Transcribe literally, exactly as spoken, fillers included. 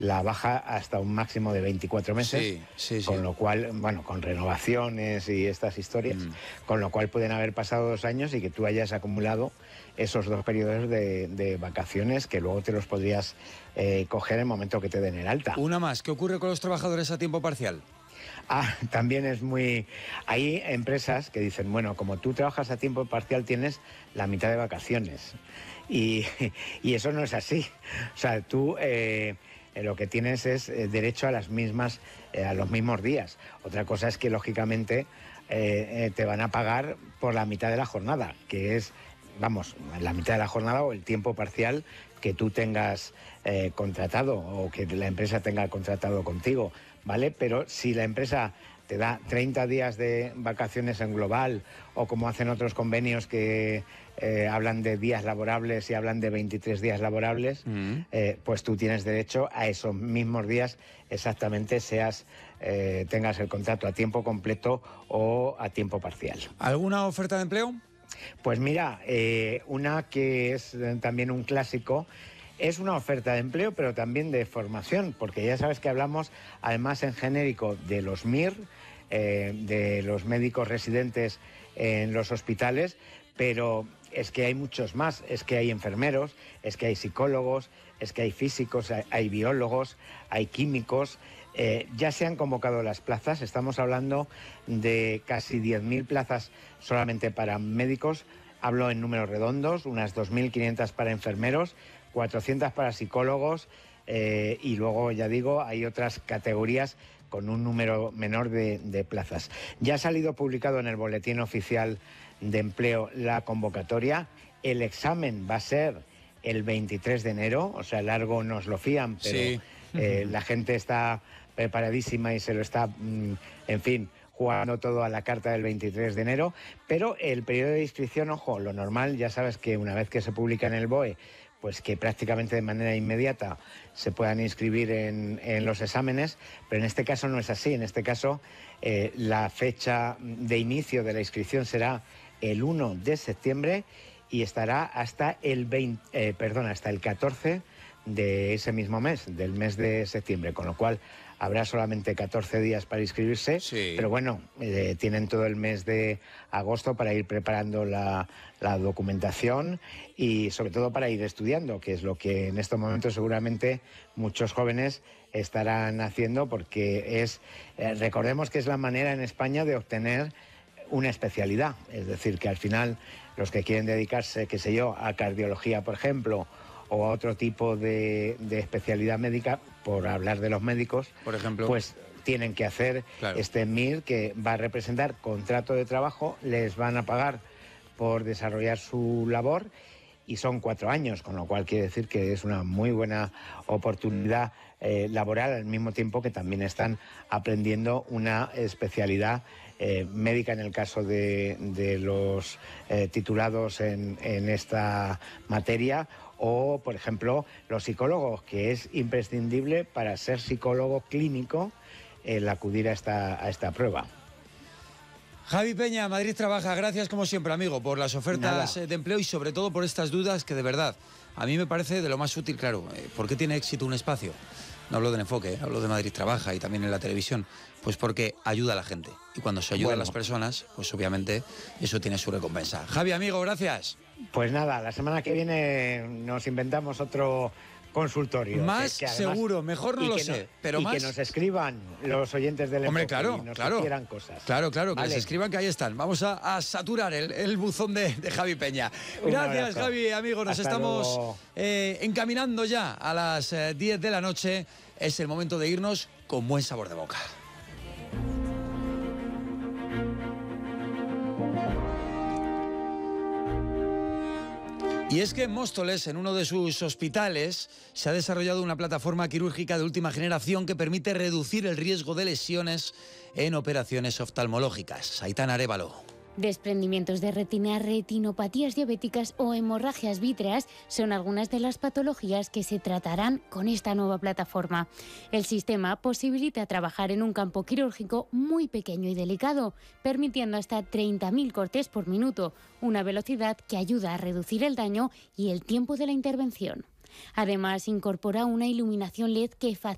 la baja hasta un máximo de veinticuatro meses, sí, sí, sí. con lo cual, bueno, con renovaciones y estas historias, mm. con lo cual pueden haber pasado dos años y que tú hayas acumulado esos dos periodos de, de vacaciones que luego te los podrías eh, coger en el momento que te den el alta. Una más, ¿qué ocurre con los trabajadores a tiempo parcial? Ah, también es muy... Hay empresas que dicen, bueno, como tú trabajas a tiempo parcial tienes la mitad de vacaciones. Y, y eso no es así. O sea, tú... Eh, lo que tienes es eh, derecho a las mismas, eh, a los mismos días. Otra cosa es que, lógicamente, eh, eh, te van a pagar por la mitad de la jornada, que es, vamos, la mitad de la jornada o el tiempo parcial que tú tengas eh, contratado o que la empresa tenga contratado contigo, ¿vale? Pero si la empresa te da treinta días de vacaciones en global, o como hacen otros convenios que eh, hablan de días laborables y hablan de veintitrés días laborables, mm. eh, pues tú tienes derecho a esos mismos días exactamente, seas eh, tengas el contrato a tiempo completo o a tiempo parcial. ¿Alguna oferta de empleo? Pues mira, eh, una que es también un clásico. Es una oferta de empleo, pero también de formación, porque ya sabes que hablamos, además en genérico, de los M I R, eh, de los médicos residentes en los hospitales, pero es que hay muchos más, es que hay enfermeros, es que hay psicólogos, es que hay físicos, hay, hay biólogos, hay químicos. Eh, ya se han convocado las plazas, estamos hablando de casi diez mil plazas solamente para médicos, hablo en números redondos, unas dos mil quinientas para enfermeros, cuatrocientas para psicólogos eh, y luego, ya digo, hay otras categorías con un número menor de, de plazas. Ya ha salido publicado en el Boletín Oficial de Empleo la convocatoria. El examen va a ser el veintitrés de enero, o sea, largo nos lo fían, pero sí. eh, la gente está preparadísima y se lo está, mm, en fin, jugando todo a la carta del veintitrés de enero, pero el periodo de inscripción, ojo, lo normal, ya sabes que una vez que se publica en el B O E, pues que prácticamente de manera inmediata se puedan inscribir en, en los exámenes, pero en este caso no es así. En este caso, eh, la fecha de inicio de la inscripción será el uno de septiembre y estará hasta el veinte, eh, perdón, hasta el catorce de ese mismo mes, del mes de septiembre, con lo cual habrá solamente catorce días para inscribirse, sí. Pero bueno, eh, tienen todo el mes de agosto para ir preparando la, la documentación y sobre todo para ir estudiando, que es lo que en estos momentos seguramente muchos jóvenes estarán haciendo, porque es, eh, recordemos que es la manera en España de obtener una especialidad, es decir, que al final los que quieren dedicarse, qué sé yo, a cardiología, por ejemplo, o a otro tipo de, de especialidad médica, por hablar de los médicos, por ejemplo, pues tienen que hacer claro. este M I R que va a representar contrato de trabajo, les van a pagar por desarrollar su labor y son cuatro años, con lo cual quiere decir que es una muy buena oportunidad eh, laboral, al mismo tiempo que también están aprendiendo una especialidad eh, médica en el caso de, de los eh, titulados en, en esta materia, o, por ejemplo, los psicólogos, que es imprescindible para ser psicólogo clínico el acudir a esta, a esta prueba. Javi Peña, Madrid Trabaja, gracias como siempre, amigo, por las ofertas Nada. de empleo y sobre todo por estas dudas que de verdad a mí me parece de lo más útil. Claro, ¿por qué tiene éxito un espacio? No hablo del Enfoque, hablo de Madrid Trabaja y también en la televisión. Pues porque ayuda a la gente. Y cuando se ayuda bueno. a las personas, pues obviamente eso tiene su recompensa. Javi, amigo, gracias. Pues nada, la semana que viene nos inventamos otro consultorio. Más que, que además, seguro, mejor no lo sé, no, pero y más... que nos escriban los oyentes del Hombre, Enfoque claro, y nos claro, sugieran cosas. Claro, claro, vale. que les escriban, que ahí están. Vamos a, a saturar el, el buzón de, de Javi Peña. Gracias, Javi, amigo. Nos Hasta estamos eh, encaminando ya a las eh, diez de la noche. Es el momento de irnos con buen sabor de boca. Y es que en Móstoles, en uno de sus hospitales, se ha desarrollado una plataforma quirúrgica de última generación que permite reducir el riesgo de lesiones en operaciones oftalmológicas. Aitana Arévalo. Desprendimientos de retina, retinopatías diabéticas o hemorragias vítreas son algunas de las patologías que se tratarán con esta nueva plataforma. El sistema posibilita trabajar en un campo quirúrgico muy pequeño y delicado, permitiendo hasta treinta mil cortes por minuto, una velocidad que ayuda a reducir el daño y el tiempo de la intervención. Además, incorpora una iluminación L E D que facilita